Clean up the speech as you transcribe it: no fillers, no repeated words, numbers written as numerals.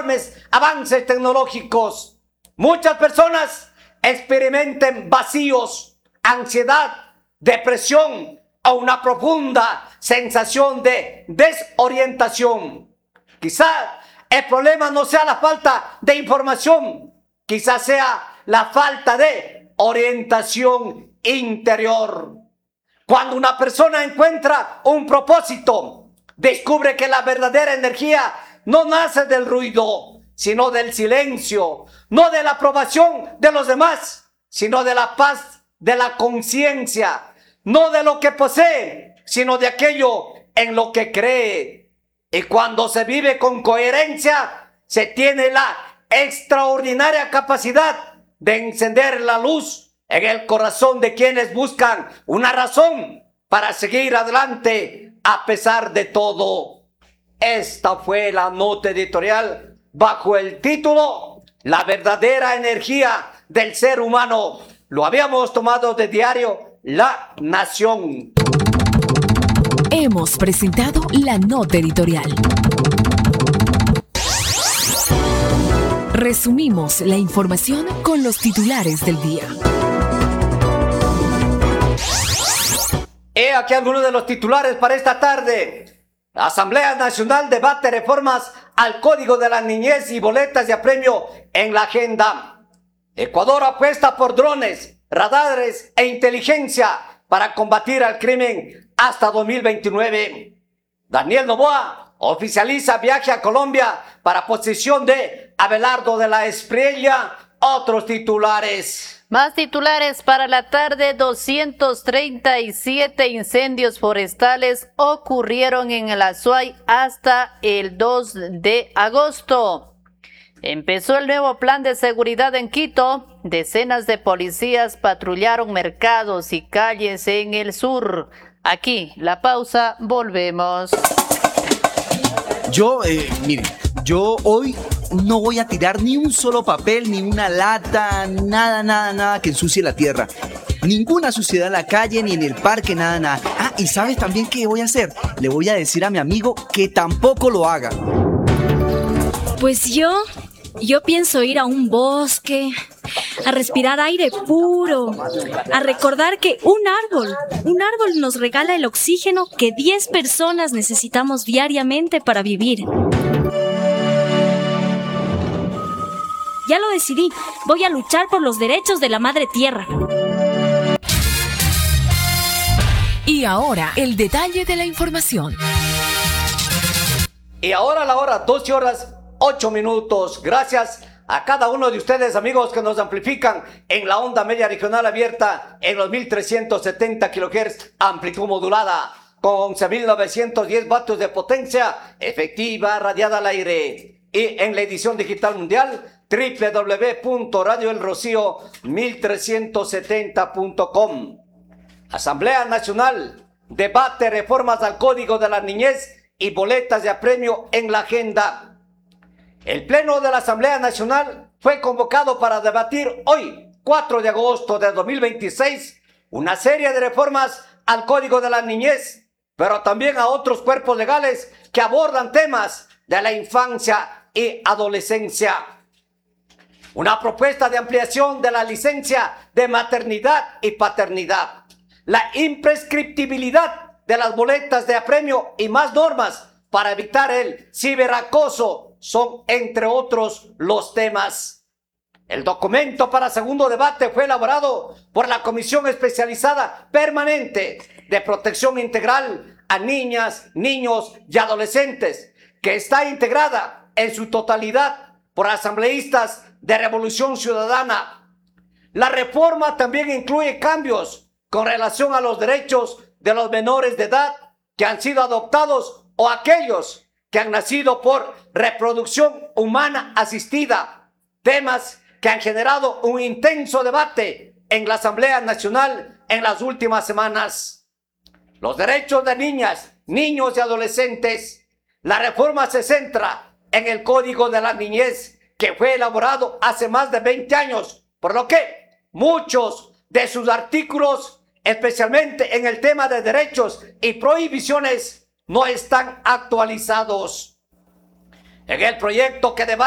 enormes avances tecnológicos, muchas personas experimenten vacíos, ansiedad, depresión o una profunda sensación de desorientación. Quizá el problema no sea la falta de información, quizá sea la falta de orientación interior. Cuando una persona encuentra un propósito, descubre que la verdadera energía no nace del ruido, sino del silencio, no de la aprobación de los demás, sino de la paz de la conciencia, no de lo que posee, sino de aquello en lo que cree. Y cuando se vive con coherencia, se tiene la extraordinaria capacidad de encender la luz en el corazón de quienes buscan una razón para seguir adelante a pesar de todo. Esta fue la nota editorial bajo el título La verdadera energía del ser humano. Lo habíamos tomado de diario La Nación. Hemos presentado la nota editorial. Resumimos la información con los titulares del día. He aquí algunos de los titulares para esta tarde. La Asamblea Nacional debate reformas al Código de la Niñez y boletas de apremio en la agenda. Ecuador apuesta por drones, radares e inteligencia para combatir al crimen hasta 2029. Daniel Noboa oficializa viaje a Colombia para posesión de Abelardo de la Espriella. Otros titulares. Más titulares para la tarde. 237 incendios forestales ocurrieron en el Azuay hasta el 2 de agosto. Empezó el nuevo plan de seguridad en Quito. Decenas de policías patrullaron mercados y calles en el sur. Aquí, la pausa, volvemos. Miren, yo hoy no voy a tirar ni un solo papel, ni una lata, nada que ensucie la tierra. Ninguna suciedad en la calle, ni en el parque, nada. Ah, y ¿sabes también qué voy a hacer? Le voy a decir a mi amigo que tampoco lo haga. Pues yo pienso ir a un bosque, a respirar aire puro, a recordar que un árbol nos regala el oxígeno que 10 personas necesitamos diariamente para vivir. Ya lo decidí, voy a luchar por los derechos de la madre tierra. Y ahora, el detalle de la información. Y ahora la hora, 12:08. Gracias a cada uno de ustedes, amigos, que nos amplifican en la onda media regional abierta en los 1370 kHz, amplitud modulada, con 11.910 vatios de potencia efectiva radiada al aire. Y en la edición digital mundial, www.radioelrocío1370.com. Asamblea Nacional debate reformas al Código de la Niñez y boletas de apremio en la agenda. El Pleno de la Asamblea Nacional fue convocado para debatir hoy, 4 de agosto de 2026, una serie de reformas al Código de la Niñez, pero también a otros cuerpos legales que abordan temas de la infancia y adolescencia. Una propuesta de ampliación de la licencia de maternidad y paternidad, la imprescriptibilidad de las boletas de apremio y más normas para evitar el ciberacoso son, entre otros, los temas. El documento para segundo debate fue elaborado por la Comisión Especializada Permanente de Protección Integral a Niñas, Niños y Adolescentes, que está integrada en su totalidad por asambleístas de Revolución Ciudadana. La reforma también incluye cambios con relación a los derechos de los menores de edad que han sido adoptados o aquellos que han nacido por reproducción humana asistida, temas que han generado un intenso debate en la Asamblea Nacional en las últimas semanas. Los derechos de niñas, niños y adolescentes. La reforma se centra en el Código de la Niñez, que fue elaborado hace más de 20 años, por lo que muchos de sus artículos, especialmente en el tema de derechos y prohibiciones, no están actualizados. En el proyecto que debate